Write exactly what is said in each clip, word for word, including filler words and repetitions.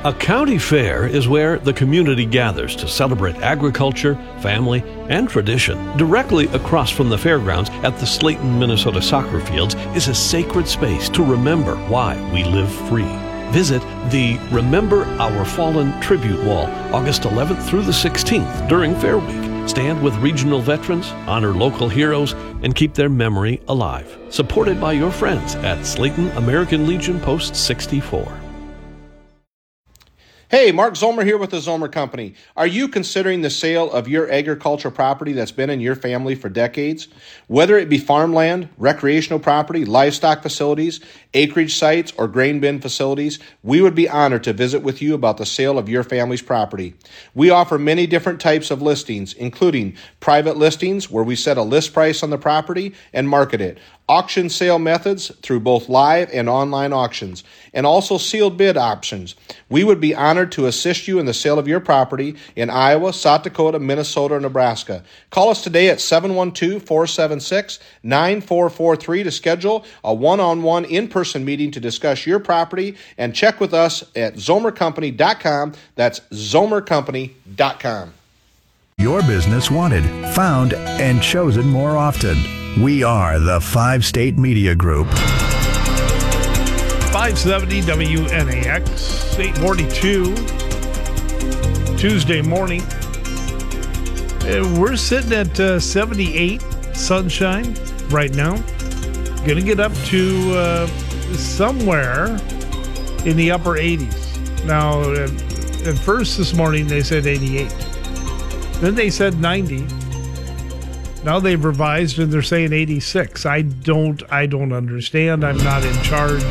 A county fair is where the community gathers to celebrate agriculture, family, and tradition. Directly across from the fairgrounds at the Slayton, Minnesota soccer fields is a sacred space to remember why we live free. Visit the Remember Our Fallen Tribute Wall August eleventh through the sixteenth during Fair Week. Stand with regional veterans, honor local heroes, and keep their memory alive. Supported by your friends at Slayton American Legion Post sixty-four. Hey, Mark Zomer here with the Zomer Company. Are you considering the sale of your agricultural property that's been in your family for decades? Whether it be farmland, recreational property, livestock facilities, acreage sites, or grain bin facilities, we would be honored to visit with you about the sale of your family's property. We offer many different types of listings, including private listings where we set a list price on the property and market it, auction sale methods through both live and online auctions, and also sealed bid options. We would be honored to assist you in the sale of your property in Iowa, South Dakota, Minnesota, or Nebraska. Call us today at seven one two, four seven six, nine four four three to schedule a one-on-one in-person meeting to discuss your property, and check with us at zomer company dot com. That's zomer company dot com. Your business wanted, found, and chosen more often. We are the Five State Media Group. five seventy W N A X, eight forty-two, Tuesday morning. Uh, we're sitting at uh, seventy-eight sunshine right now. Going to get up to uh, somewhere in the upper eighties. Now, at, at first this morning they said eighty-eight. Then they said ninety. Now they've revised and they're saying eighty-six. I don't I don't understand. I'm not in charge.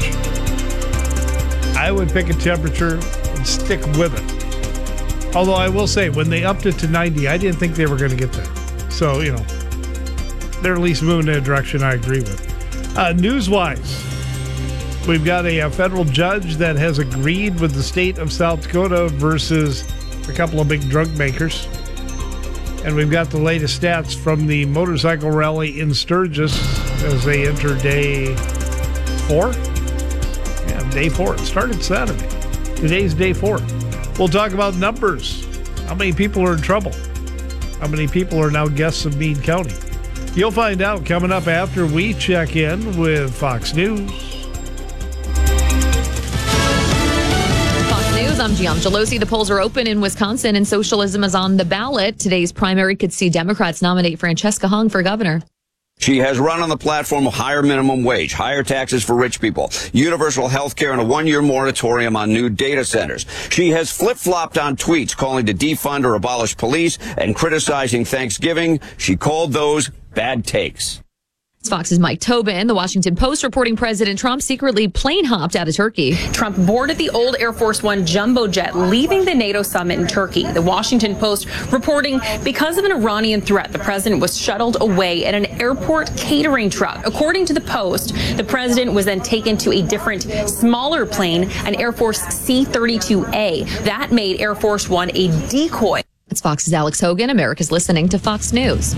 I would pick a temperature and stick with it. Although I will say, when they upped it to ninety, I didn't think they were going to get there. So, you know, they're at least moving in a direction I agree with. Uh, news-wise, we've got a, a federal judge that has agreed with the state of South Dakota versus a couple of big drug makers. And we've got the latest stats from the motorcycle rally in Sturgis as they enter day four. Yeah, day four. It started Saturday. Today's day four. We'll talk about numbers. How many people are in trouble? How many people are now guests of Meade County? You'll find out coming up after we check in with Fox News. I'm Gian Gelosi. The polls are open in Wisconsin and socialism is on the ballot. Today's primary could see Democrats nominate Francesca Hung for governor. She has run on the platform of higher minimum wage, higher taxes for rich people, universal health care, and a one-year moratorium on new data centers. She has flip-flopped on tweets calling to defund or abolish police and criticizing Thanksgiving. She called those bad takes. It's Fox's Mike Tobin. The Washington Post reporting President Trump secretly plane hopped out of Turkey. Trump boarded the old Air Force One jumbo jet, leaving the NATO summit in Turkey. The Washington Post reporting because of an Iranian threat, the president was shuttled away in an airport catering truck. According to the Post, the president was then taken to a different, smaller plane, an Air Force C thirty-two A. That made Air Force One a decoy. It's Fox's Alex Hogan. America's listening to Fox News.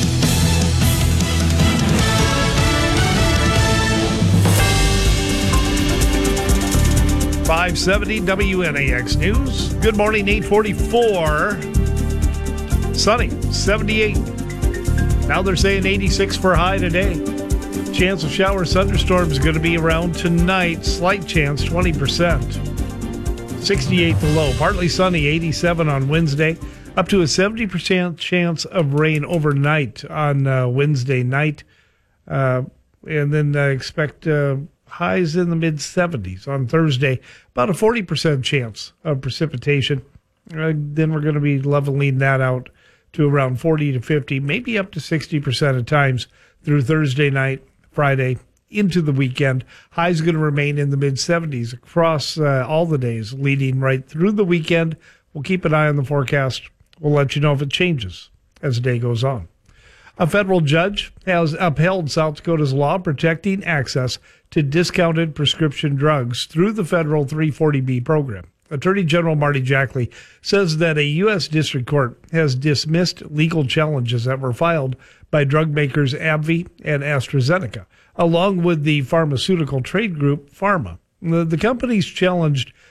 five seventy W N A X News. Good morning, eight forty-four. Sunny, seventy-eight. Now they're saying eighty-six for a high today. Chance of showers, thunderstorms going to be around tonight. Slight chance, twenty percent. sixty-eight the low. Partly sunny, eighty-seven on Wednesday. Up to a seventy percent chance of rain overnight on uh, Wednesday night. Uh, and then uh, expect... Uh, highs in the mid-seventies on Thursday. About a forty percent chance of precipitation. Uh, then we're going to be leveling that out to around forty to fifty, maybe up to sixty percent at times through Thursday night, Friday, into the weekend. Highs going to remain in the mid-seventies across uh, all the days leading right through the weekend. We'll keep an eye on the forecast. We'll let you know if it changes as the day goes on. A federal judge has upheld South Dakota's law protecting access to discounted prescription drugs through the federal three forty B program. Attorney General Marty Jackley says that a U S district court has dismissed legal challenges that were filed by drug makers AbbVie and AstraZeneca, along with the pharmaceutical trade group Pharma. The, the companies challenged